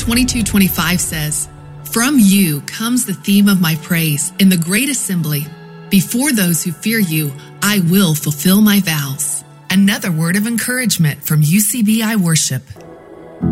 22:25 says, "From you comes the theme of my praise in the great assembly. Before those who fear you, I will fulfill my vows." Another word of encouragement from UCBI Worship.